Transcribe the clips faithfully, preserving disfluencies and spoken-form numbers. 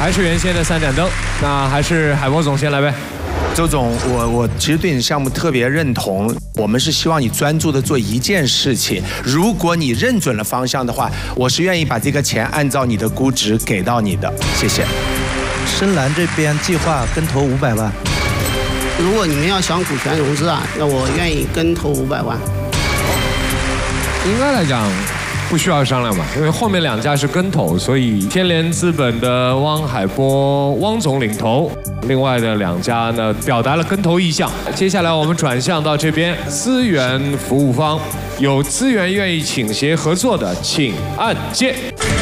还是原先的三盏灯，那还是海波总先来呗。 周总，我我其实对你的项目特别认同。我们是希望你专注的做一件事情。如果你认准了方向的话，我是愿意把这个钱按照你的估值给到你的。谢谢。 深蓝这边计划跟投五百万。 如果你们要想股权融资啊，那我愿意跟投五百万。 应该来讲。不需要商量吧，因为后面两家是跟投，所以天联资本的汪海波汪总领投，另外的两家呢表达了跟投意向。接下来我们转向到这边资源服务方，有资源愿意倾斜合作的，请按键。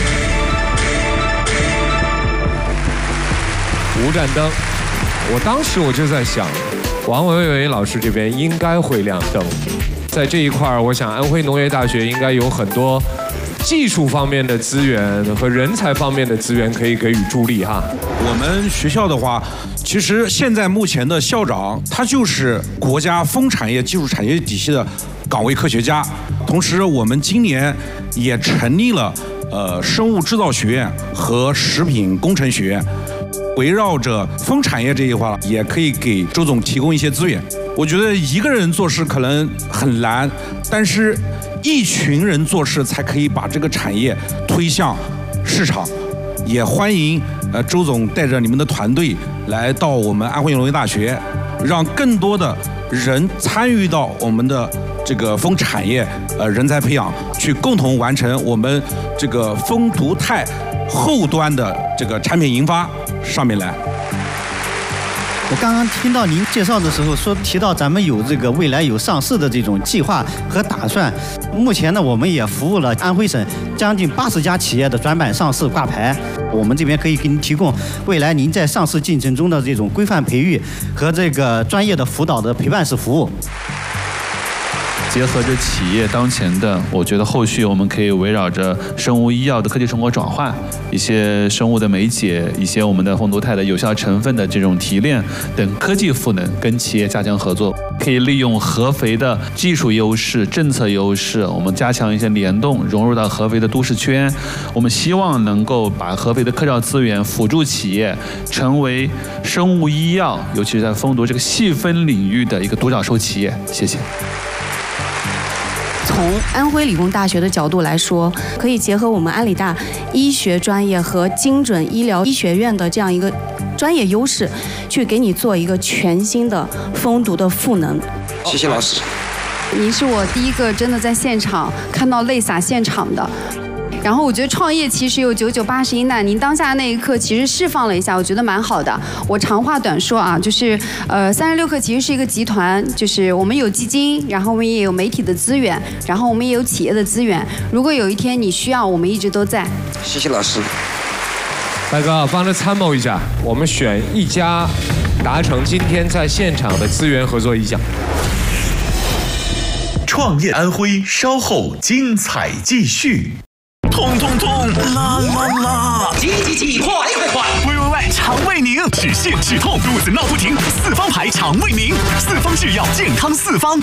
五盏灯，我当时我就在想，王伟伟老师这边应该会亮灯。在这一块儿，我想安徽农业大学应该有很多技术方面的资源和人才方面的资源可以给予助力哈。 我们学校的话，其实现在目前的校长他就是国家风产业技术产业体系的岗位科学家，同时我们今年也成立了呃生物制造学院和食品工程学院，围绕着风产业这一块，也可以给周总提供一些资源。我觉得一个人做事可能很难，但是一群人做事才可以把这个产业推向市场。也欢迎呃周总带着你们的团队来到我们安徽农业大学，让更多的人参与到我们的这个风产业呃人才培养，去共同完成我们这个风毒肽后端的这个产品研发上面来。 我刚刚听到您介绍的时候说提到咱们有这个未来有上市的这种计划和打算。目前呢，我们也服务了安徽省将近八十家企业的转板上市挂牌。我们这边可以给您提供未来您在上市进程中的这种规范培育和这个专业的辅导的陪伴式服务。 结合着企业当前的，我觉得后续我们可以围绕着生物医药的科技成果转换，一些生物的酶解，一些我们的风毒肽的有效成分的这种提炼等科技赋能，跟企业加强合作，可以利用合肥的技术优势、政策优势，我们加强一些联动，融入到合肥的都市圈。我们希望能够把合肥的科教资源辅助企业成为生物医药，尤其是在风毒这个细分领域的一个独角兽企业。谢谢。 从安徽理工大学的角度来说，可以结合我们安理大医学专业和精准医疗医学院的这样一个专业优势，去给你做一个全新的风毒的赋能。 谢谢老师。 您是我第一个真的在现场看到泪洒现场的。然后我觉得创业其实有九九八十一难，您当下那一刻其实释放了一下，我觉得蛮好的。我长话短说啊，就是呃三十六氪其实是一个集团，就是我们有基金，然后我们也有媒体的资源，然后我们也有企业的资源。如果有一天你需要，我们一直都在。 谢谢老师。 大哥，帮着参谋一下，我们选一家达成今天在现场的资源合作意向。 创业安徽稍后精彩继续。痛痛痛，啦啦啦！ 急急急，快快快！ 喂喂喂，肠胃宁，止泻止痛，肚子闹不停，四方牌肠胃宁，四方制药，健康四方。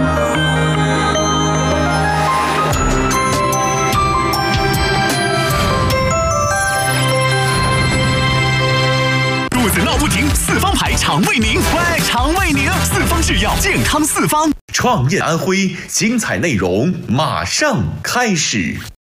肚子闹不停，四方牌肠胃宁，喂，肠胃宁，四方制药，健康四方。创业安徽，精彩内容马上开始。